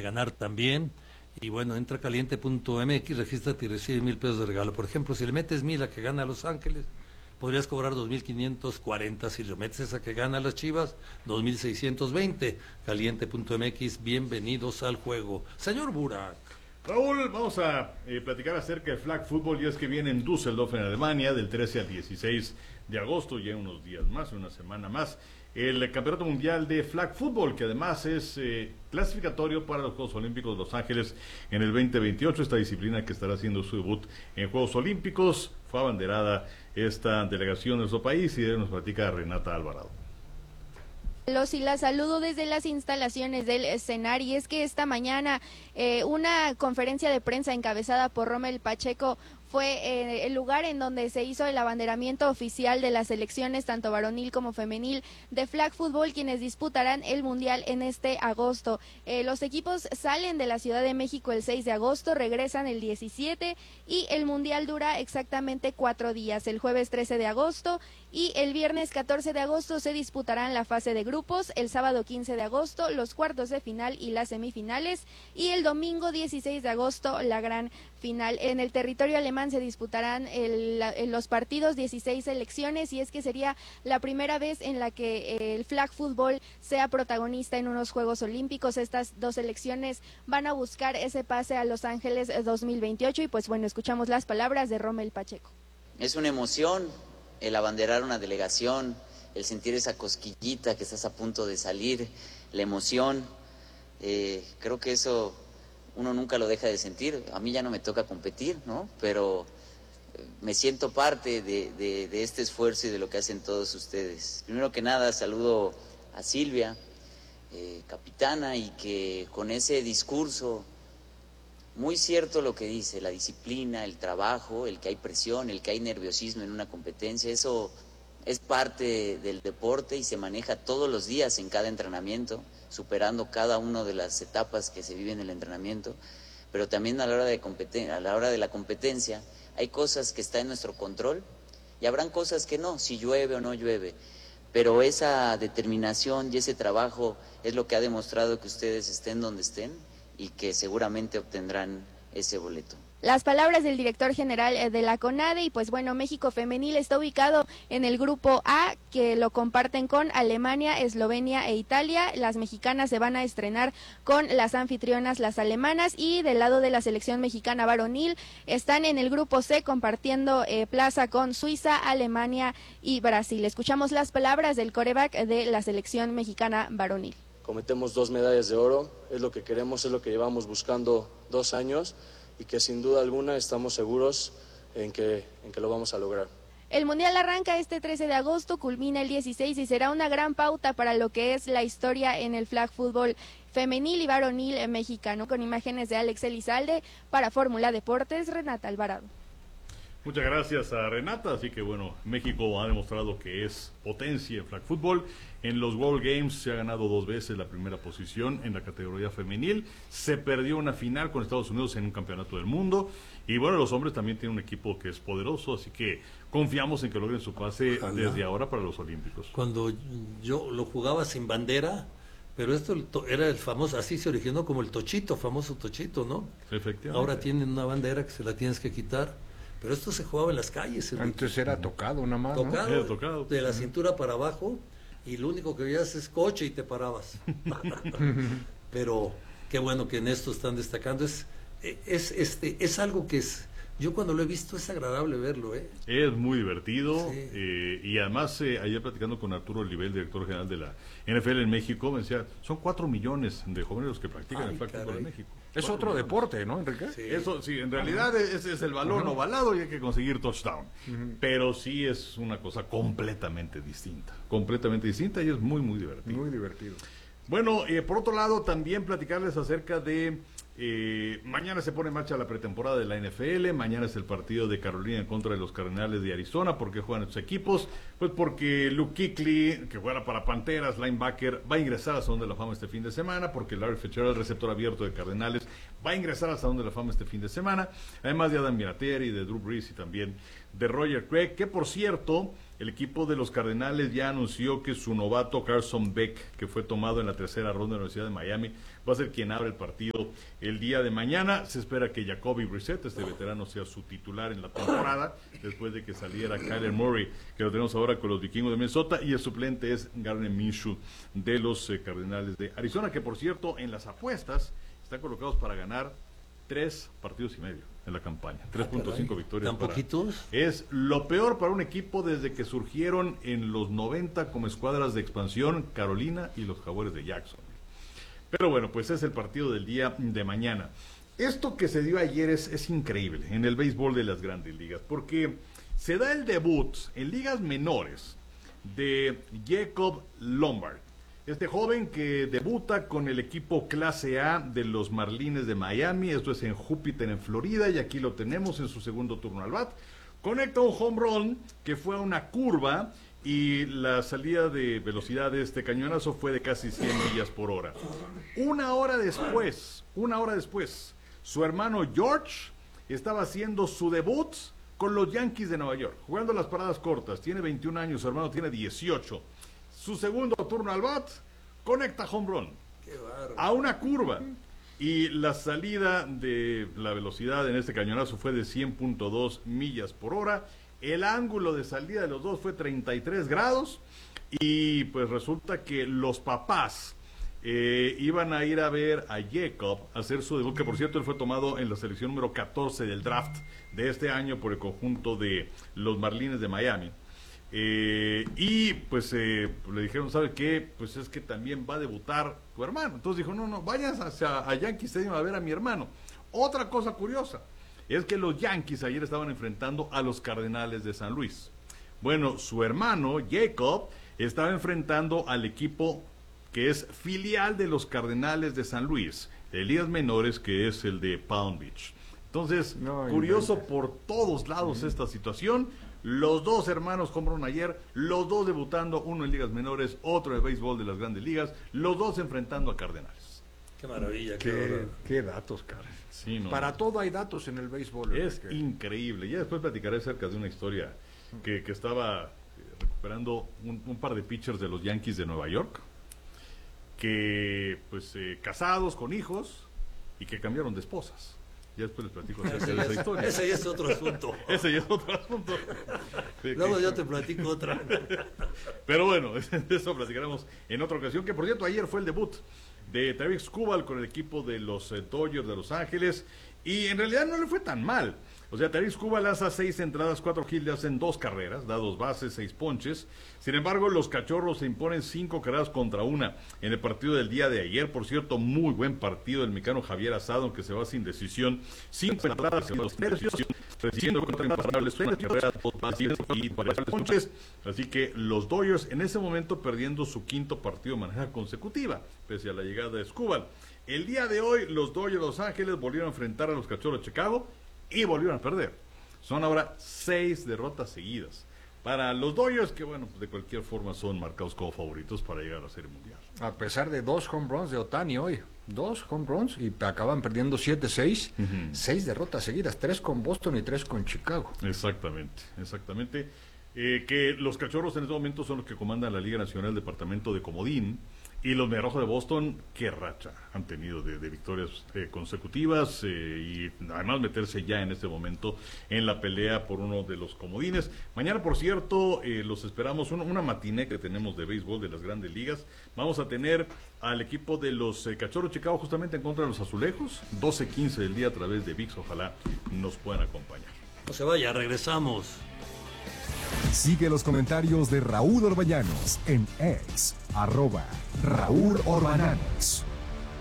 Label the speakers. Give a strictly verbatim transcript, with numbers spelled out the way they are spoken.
Speaker 1: ganar también. Y bueno, entra caliente punto m x, regístrate y recibe mil pesos de regalo. Por ejemplo, si le metes mil a que gana a Los Ángeles, podrías cobrar dos mil quinientos cuarenta. Si le metes esa que gana a las Chivas, dos mil seiscientos veinte. caliente punto m x, bienvenidos al juego. Señor Burak.
Speaker 2: Raúl, vamos a eh, platicar acerca del flag football, y es que viene en Düsseldorf, en Alemania, del trece al dieciséis de agosto, ya unos días más, una semana más, el Campeonato Mundial de Flag Football, que además es eh, clasificatorio para los Juegos Olímpicos de Los Ángeles en el veinte veintiocho, esta disciplina que estará haciendo su debut en Juegos Olímpicos. Fue abanderada esta delegación de nuestro país, y de nos platica Renata Alvarado.
Speaker 3: Los y la saludo desde las instalaciones del escenario, y es que esta mañana eh, una conferencia de prensa encabezada por Rommel Pacheco fue eh, el lugar en donde se hizo el abanderamiento oficial de las selecciones, tanto varonil como femenil, de flag football, quienes disputarán el mundial en este agosto. Eh, los equipos salen de la Ciudad de México el seis de agosto, regresan el diecisiete, y el mundial dura exactamente cuatro días. El jueves trece de agosto y el viernes catorce de agosto se disputarán la fase de grupos, el sábado quince de agosto los cuartos de final y las semifinales, y el domingo dieciséis de agosto la gran final. En el territorio alemán se disputarán el, el, los partidos, dieciséis selecciones, y es que sería la primera vez en la que el flag football sea protagonista en unos Juegos Olímpicos. Estas dos selecciones van a buscar ese pase a Los Ángeles dos mil veintiocho, y pues bueno, escuchamos las palabras de Rommel Pacheco.
Speaker 4: Es una emoción el abanderar una delegación, el sentir esa cosquillita que estás a punto de salir, la emoción, eh, creo que eso uno nunca lo deja de sentir. A mí ya no me toca competir, ¿no? Pero me siento parte de, de, de este esfuerzo y de lo que hacen todos ustedes. Primero que nada, saludo a Silvia, eh, capitana, y que con ese discurso, muy cierto lo que dice, la disciplina, el trabajo, el que hay presión, el que hay nerviosismo en una competencia, eso es parte del deporte y se maneja todos los días en cada entrenamiento, superando cada una de las etapas que se viven en el entrenamiento, pero también a la hora de competen- a la hora de la competencia hay cosas que están en nuestro control y habrán cosas que no, si llueve o no llueve, pero esa determinación y ese trabajo es lo que ha demostrado que ustedes estén donde estén y que seguramente obtendrán ese boleto.
Speaker 3: Las palabras del director general de la CONADE. Y pues bueno, México femenil está ubicado en el grupo A, que lo comparten con Alemania, Eslovenia e Italia. Las mexicanas se van a estrenar con las anfitrionas, las alemanas, y del lado de la selección mexicana varonil están en el grupo C compartiendo eh, plaza con Suiza, Alemania y Brasil. Escuchamos las palabras del quarterback de la selección mexicana varonil.
Speaker 5: Cometemos dos medallas de oro, es lo que queremos, es lo que llevamos buscando dos años, y que sin duda alguna estamos seguros en que, en que lo vamos a lograr.
Speaker 3: El Mundial arranca este trece de agosto, culmina el dieciséis, y será una gran pauta para lo que es la historia en el flag fútbol femenil y varonil mexicano. Con imágenes de Alex Elizalde, para Fórmula Deportes, Renata Alvarado.
Speaker 2: Muchas gracias a Renata. Así que bueno, México ha demostrado que es potencia en flag football. En los World Games se ha ganado dos veces la primera posición en la categoría femenil. Se perdió una final con Estados Unidos en un campeonato del mundo. Y bueno, los hombres también tienen un equipo que es poderoso, así que confiamos en que logren su pase Ojalá. desde ahora para los Olímpicos.
Speaker 1: Cuando yo lo jugaba sin bandera, pero esto era el famoso, así se originó como el tochito, famoso tochito, ¿no?
Speaker 2: Efectivamente.
Speaker 1: Ahora tienen una bandera que se la tienes que quitar. Pero esto se jugaba en las calles.
Speaker 6: Antes era tocado nada más,
Speaker 1: tocado,
Speaker 2: ¿no? Era tocado.
Speaker 1: De la cintura para abajo, y lo único que veías es coche y te parabas. Pero qué bueno que en esto están destacando. Es, es, este, es algo que es... Yo cuando lo he visto es agradable verlo, ¿eh?
Speaker 2: Es muy divertido,
Speaker 1: sí.
Speaker 2: eh, y además eh, ayer platicando con Arturo Olivel, director general de la N F L en México, me decía, son cuatro millones de jóvenes los que practican Ay, el flag football en México.
Speaker 6: Es otro millones. deporte, ¿no, Enrique?
Speaker 2: Sí. Eso sí, en realidad ese es el balón uh-huh. ovalado y hay que conseguir touchdown, uh-huh. pero sí es una cosa completamente distinta, completamente distinta y es muy, muy divertido.
Speaker 6: Muy divertido.
Speaker 2: Bueno, eh, por otro lado, también platicarles acerca de... Eh, mañana se pone en marcha la pretemporada de la N F L. Mañana es el partido de Carolina en contra de los Cardenales de Arizona. ¿Por qué juegan estos equipos? Pues porque Luke Kuechly, que juega para Panteras, linebacker, va a ingresar al Salón de la Fama este fin de semana, porque Larry Fitzgerald, receptor abierto de Cardenales, va a ingresar al Salón de la Fama este fin de semana, además de Adam Vinatieri, de Drew Brees y también de Roger Craig, que por cierto el equipo de los Cardenales ya anunció que su novato Carson Beck, que fue tomado en la tercera ronda de la Universidad de Miami, va a ser quien abre el partido el día de mañana. Se espera que Jacoby Brissett, este veterano, sea su titular en la temporada, después de que saliera Kyler Murray, que lo tenemos ahora con los Vikingos de Minnesota, y el suplente es Gardner Minshew de los eh, Cardenales de Arizona, que por cierto, en las apuestas están colocados para ganar tres partidos y medio en la campaña, tres punto cinco victorias.
Speaker 1: ¿Tan
Speaker 2: para,
Speaker 1: poquitos?
Speaker 2: Es lo peor para un equipo desde que surgieron en los noventa como escuadras de expansión Carolina y los Jaguares de Jackson. Pero bueno, pues es el partido del día de mañana. Esto que se dio ayer es, es increíble en el béisbol de las grandes ligas, porque se da el debut en ligas menores de Jacob Lombard. Este joven que debuta con el equipo clase A de los Marlins de Miami, esto es en Júpiter, en Florida, y aquí lo tenemos en su segundo turno al bat. Conecta un home run que fue a una curva y la salida de velocidad de este cañonazo fue de casi cien millas por hora. Una hora después, una hora después, su hermano George estaba haciendo su debut con los Yankees de Nueva York, jugando las paradas cortas. Tiene veintiún años, su hermano tiene dieciocho. Su segundo turno al bat, conecta home run a una curva, y la salida de la velocidad en este cañonazo fue de cien punto dos millas por hora. El ángulo de salida de los dos fue treinta y tres grados, y pues resulta que los papás eh, iban a ir a ver a Jacob hacer su debut, que por cierto él fue tomado en la selección número catorce del draft de este año por el conjunto de los Marlins de Miami. Eh, y pues eh, le dijeron, ¿sabe qué? Pues es que también va a debutar tu hermano. Entonces dijo, no, no, vayas hacia a Yankee Stadium a ver a mi hermano. Otra cosa curiosa es que los Yankees ayer estaban enfrentando a los Cardenales de San Luis. Bueno, su hermano Jacob estaba enfrentando al equipo que es filial de los Cardenales de San Luis, de ligas menores, que es el de Palm Beach. Entonces, no, curioso inventes. Por todos lados mm. esta situación. Los dos hermanos compraron ayer, los dos debutando, uno en ligas menores, otro en béisbol de las grandes ligas, los dos enfrentando a Cardenales.
Speaker 1: Qué maravilla, qué,
Speaker 6: qué, qué datos, cara.
Speaker 2: Sí, no,
Speaker 6: Para no. todo hay datos en el béisbol.
Speaker 2: Es
Speaker 6: que...
Speaker 2: increíble. Ya después platicaré acerca de una historia que, que estaba recuperando un, un par de pitchers de los Yankees de Nueva York, que pues eh, casados con hijos y que cambiaron de esposas. Ya después les platico acerca de esa historia.
Speaker 1: Ese ya es otro asunto.
Speaker 2: Ese ya es otro asunto.
Speaker 1: Luego yo te platico otra.
Speaker 2: Pero bueno, de eso platicaremos en otra ocasión, que por cierto ayer fue el debut de Tarik Skubal con el equipo de los eh, Dodgers de Los Ángeles, y en realidad no le fue tan mal. O sea, Tarik Skubal lanza seis entradas, cuatro hits, le hacen dos carreras, da dos bases, seis ponches. Sin embargo, los Cachorros se imponen cinco carreras contra una en el partido del día de ayer. Por cierto, muy buen partido del mexicano Javier Asado, aunque se va sin decisión. Cinco entradas en los tercios, recibiendo contra imparables, una carrera, dos bases y varios ponches. Así que los Dodgers en ese momento perdiendo su quinto partido de manera consecutiva, pese a la llegada de Skubal. El día de hoy, los Dodgers de Los Ángeles volvieron a enfrentar a los Cachorros de Chicago y volvieron a perder. Son ahora seis derrotas seguidas para los Dodgers, que bueno, de cualquier forma son marcados como favoritos para llegar a la Serie Mundial.
Speaker 6: A pesar de dos home runs de Ohtani hoy, dos home runs, y acaban perdiendo siete seis, uh-huh. seis derrotas seguidas, tres con Boston y tres con Chicago.
Speaker 2: Exactamente, exactamente. Eh, que los Cachorros en este momento son los que comandan la Liga Nacional Departamento de Comodín, y los Mediarrojos de Boston, qué racha han tenido de, de victorias eh, consecutivas, eh, y además meterse ya en este momento en la pelea por uno de los comodines. Mañana, por cierto, eh, los esperamos, una, una matiné que tenemos de béisbol de las grandes ligas. Vamos a tener al equipo de los eh, Cachorros Chicago justamente en contra de los Azulejos, doce quince del día a través de V I X. Ojalá nos puedan acompañar.
Speaker 1: No se vaya, regresamos.
Speaker 7: Sigue los comentarios de Raúl Orbañanos en X, arroba Raúl Orbañanos.